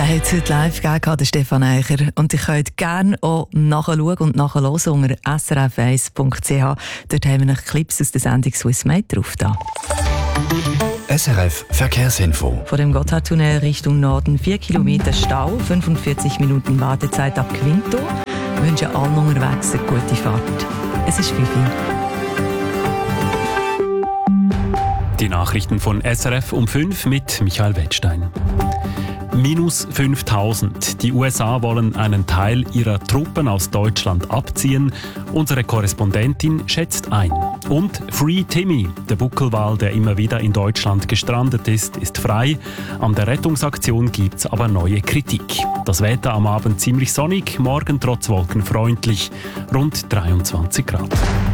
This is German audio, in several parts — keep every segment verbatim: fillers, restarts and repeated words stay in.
Der hat es heute live gegeben, der Stefan Eicher. Und ihr könnt gerne auch nachschauen und nachhören unter s r f eins punkt c h. Dort haben wir noch Clips aus der Sendung Swiss Made drauf. Da. S R F Verkehrsinfo. Vor dem Gotthardtunnel Richtung Norden vier Kilometer Stau, fünfundvierzig Minuten Wartezeit ab Quinto. Wir wünschen allen unterwegs eine gute Fahrt. Es ist fünf Uhr. Die Nachrichten von S R F um fünf mit Michael Wettstein. Minus fünftausend. Die U S A wollen einen Teil ihrer Truppen aus Deutschland abziehen. Unsere Korrespondentin schätzt ein. Und Free Timmy, der Buckelwal, der immer wieder in Deutschland gestrandet ist, ist frei. An der Rettungsaktion gibt's aber neue Kritik. Das Wetter am Abend ziemlich sonnig, morgen trotz Wolken freundlich, rund dreiundzwanzig Grad.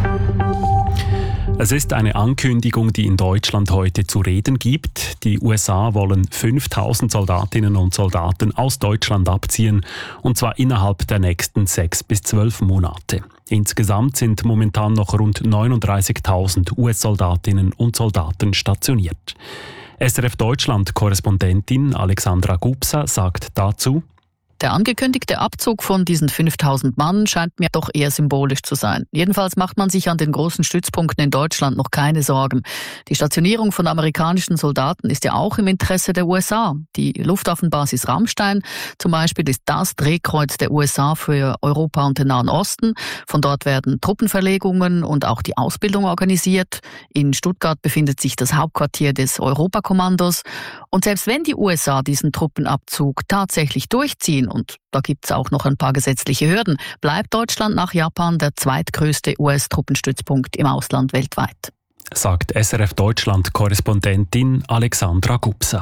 Es ist eine Ankündigung, die in Deutschland heute zu reden gibt. Die U S A wollen fünftausend Soldatinnen und Soldaten aus Deutschland abziehen, und zwar innerhalb der nächsten sechs bis zwölf Monate. Insgesamt sind momentan noch rund neununddreißigtausend U S-Soldatinnen und Soldaten stationiert. S R F Deutschland-Korrespondentin Alexandra Gubser sagt dazu: Der angekündigte Abzug von diesen fünftausend Mann scheint mir doch eher symbolisch zu sein. Jedenfalls macht man sich an den großen Stützpunkten in Deutschland noch keine Sorgen. Die Stationierung von amerikanischen Soldaten ist ja auch im Interesse der U S A. Die Luftwaffenbasis Ramstein zum Beispiel ist das Drehkreuz der U S A für Europa und den Nahen Osten. Von dort werden Truppenverlegungen und auch die Ausbildung organisiert. In Stuttgart befindet sich das Hauptquartier des Europakommandos. Und selbst wenn die U S A diesen Truppenabzug tatsächlich durchziehen, und da gibt es auch noch ein paar gesetzliche Hürden, bleibt Deutschland nach Japan der zweitgrößte U S-Truppenstützpunkt im Ausland weltweit. Sagt S R F Deutschland-Korrespondentin Alexandra Gubser.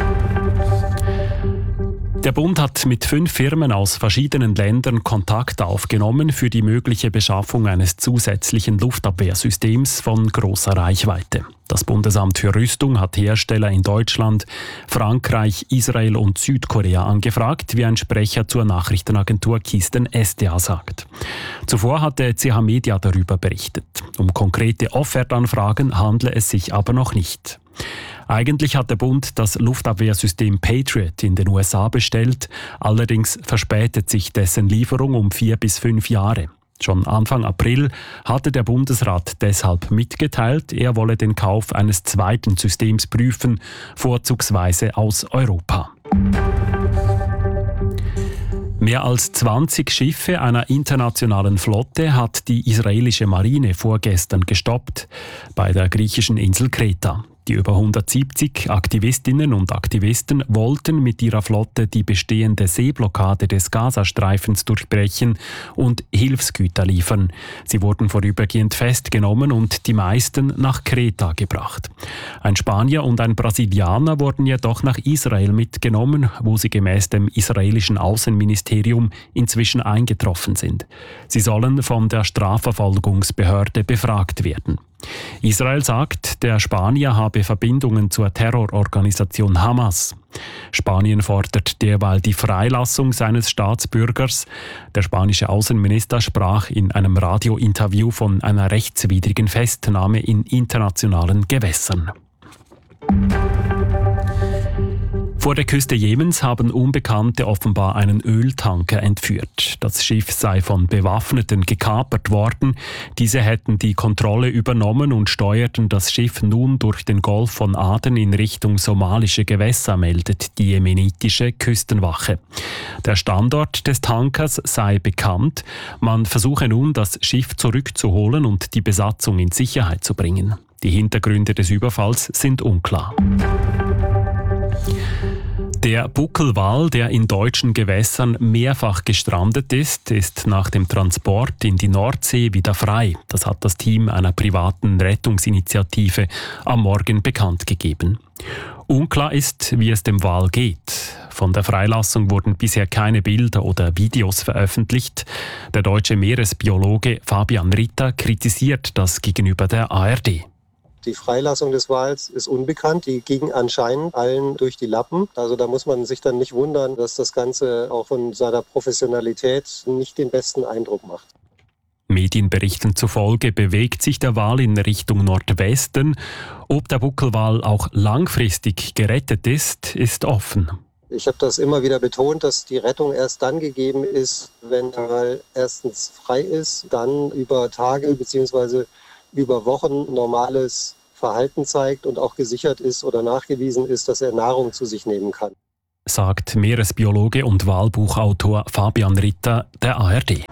Der Bund hat mit fünf Firmen aus verschiedenen Ländern Kontakt aufgenommen für die mögliche Beschaffung eines zusätzlichen Luftabwehrsystems von großer Reichweite. Das Bundesamt für Rüstung hat Hersteller in Deutschland, Frankreich, Israel und Südkorea angefragt, wie ein Sprecher zur Nachrichtenagentur Kisten S D A sagt. Zuvor hatte C H Media darüber berichtet. Um konkrete Offertanfragen handle es sich aber noch nicht. Eigentlich hat der Bund das Luftabwehrsystem Patriot in den U S A bestellt, allerdings verspätet sich dessen Lieferung um vier bis fünf Jahre. Schon Anfang April hatte der Bundesrat deshalb mitgeteilt, er wolle den Kauf eines zweiten Systems prüfen, vorzugsweise aus Europa. Mehr als zwanzig Schiffe einer internationalen Flotte hat die israelische Marine vorgestern gestoppt bei der griechischen Insel Kreta. Die über hundertsiebzig Aktivistinnen und Aktivisten wollten mit ihrer Flotte die bestehende Seeblockade des Gazastreifens durchbrechen und Hilfsgüter liefern. Sie wurden vorübergehend festgenommen und die meisten nach Kreta gebracht. Ein Spanier und ein Brasilianer wurden jedoch nach Israel mitgenommen, wo sie gemäß dem israelischen Außenministerium inzwischen eingetroffen sind. Sie sollen von der Strafverfolgungsbehörde befragt werden. Israel sagt, der Spanier habe Verbindungen zur Terrororganisation Hamas. Spanien fordert derweil die Freilassung seines Staatsbürgers. Der spanische Außenminister sprach in einem Radiointerview von einer rechtswidrigen Festnahme in internationalen Gewässern. Vor der Küste Jemens haben Unbekannte offenbar einen Öltanker entführt. Das Schiff sei von Bewaffneten gekapert worden. Diese hätten die Kontrolle übernommen und steuerten das Schiff nun durch den Golf von Aden in Richtung somalische Gewässer, meldet die jemenitische Küstenwache. Der Standort des Tankers sei bekannt. Man versuche nun, das Schiff zurückzuholen und die Besatzung in Sicherheit zu bringen. Die Hintergründe des Überfalls sind unklar. Der Buckelwal, der in deutschen Gewässern mehrfach gestrandet ist, ist nach dem Transport in die Nordsee wieder frei. Das hat das Team einer privaten Rettungsinitiative am Morgen bekannt gegeben. Unklar ist, wie es dem Wal geht. Von der Freilassung wurden bisher keine Bilder oder Videos veröffentlicht. Der deutsche Meeresbiologe Fabian Ritter kritisiert das gegenüber der A R D. Die Freilassung des Wals ist unbekannt. Die ging anscheinend allen durch die Lappen. Also da muss man sich dann nicht wundern, dass das Ganze auch von seiner Professionalität nicht den besten Eindruck macht. Medienberichten zufolge bewegt sich der Wal in Richtung Nordwesten. Ob der Buckelwal auch langfristig gerettet ist, ist offen. Ich habe das immer wieder betont, dass die Rettung erst dann gegeben ist, wenn er mal erstens frei ist, dann über Tage bzw. über Wochen normales Verhalten zeigt und auch gesichert ist oder nachgewiesen ist, dass er Nahrung zu sich nehmen kann. Sagt Meeresbiologe und Walbuchautor Fabian Ritter der A R D.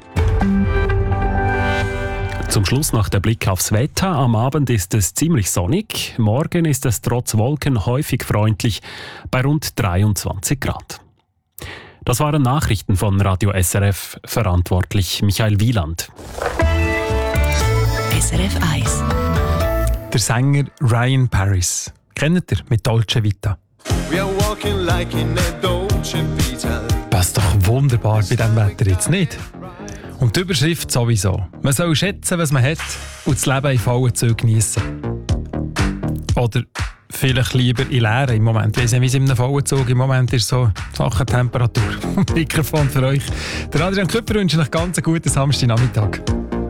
Zum Schluss noch der Blick aufs Wetter. Am Abend ist es ziemlich sonnig. Morgen ist es trotz Wolken häufig freundlich bei rund dreiundzwanzig Grad. Das waren Nachrichten von Radio S R F. Verantwortlich Michael Wieland. S R F eins. Der Sänger Ryan Paris. Kennt ihr mit Dolce Vita? Like passt doch wunderbar bei diesem Wetter jetzt nicht. Und die Überschrift sowieso. Man soll schätzen, was man hat und das Leben in vollen Zügen geniessen. Oder vielleicht lieber in Leere im Moment. Ich weiss nicht, wie es in einem vollen Zug im Moment ist, so Sachen Temperatur. Mikrofon für euch. Der Adrian Küpper wünscht euch ganz einen guten Samstagnachmittag.